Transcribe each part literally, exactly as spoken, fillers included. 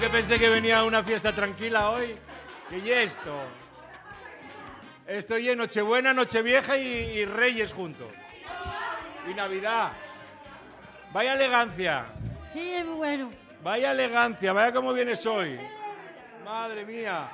que pensé que venía a una fiesta tranquila hoy. ¿Qué y esto? Estoy en Nochebuena, Nochevieja y, y Reyes juntos. Y Navidad. Vaya elegancia. Sí, es muy bueno. Vaya elegancia, vaya cómo vienes hoy. Madre mía.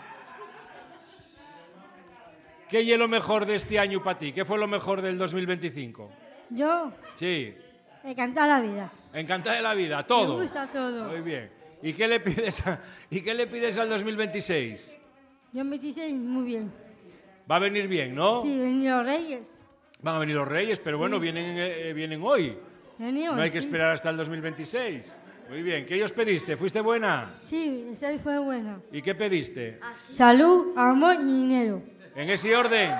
¿Qué es lo mejor de este año para ti? ¿Qué fue lo mejor del dos mil veinticinco? Yo, Sí. me encanta la vida. Encantada de la vida, todo. Me gusta todo. Muy bien. ¿Y qué le pides, a, ¿y qué le pides al dos mil veintiséis? Yo me dice muy bien. Va a venir bien, ¿no? Sí, venían los reyes. Van a venir los Reyes, pero Sí. bueno, vienen, eh, vienen hoy. Venían, No hay que sí. esperar hasta el dos mil veintiséis. Muy bien. ¿Qué ellos pediste? ¿Fuiste buena? Sí, esta fue buena. ¿Y qué pediste? Salud, amor y dinero. ¿En ese orden?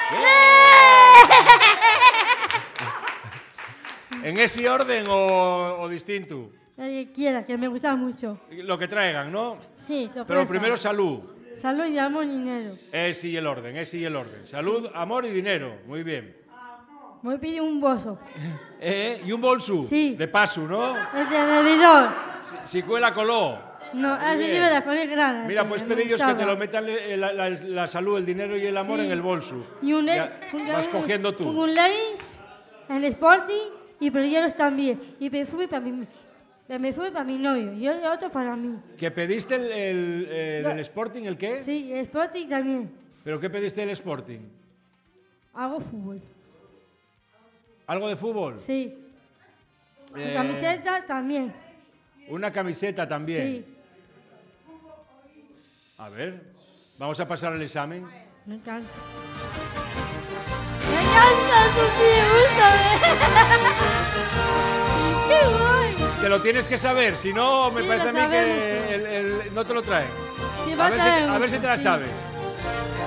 ¿En ese orden o, o distinto? La que quiera, que me gusta mucho. Lo que traigan, ¿no? Sí, sorpresa. Pero primero salud. Salud y amor y dinero. Ese y el orden, ese y el orden. Salud, amor y dinero. Muy bien. Voy a pedir un bolso. Eh, ¿Y un bolso? Sí. De paso, ¿no? Es de bebedor. Si, si cuela, coló. No, así bien. que me la pone grande. Mira, que pues me pedillos que gustaba. te lo metan eh, la, la- la salud, el dinero y el amor Sí. en el bolso. Y un, Ya un- vas cogiendo tú. Un Levi's, en Sporting y perilleros también. Y perfume para mi, perfume para mi novio y otro para mí. ¿Que pediste el, el, eh, Yo- del Sporting, el qué? Sí, Sporting también. ¿Pero qué pediste del Sporting? Hago fútbol. ¿Algo de fútbol? Sí. Mi Eh, camiseta también. Una camiseta también. Sí. A ver, vamos a pasar al examen. Me encanta. Me encanta, Sofía, ¡qué guay! Te lo tienes que saber, si no, me Sí, parece a lo mí que sabemos. el- el- no te lo traen. Sí, A va ver, traer si, a ver si te la sí. sabes.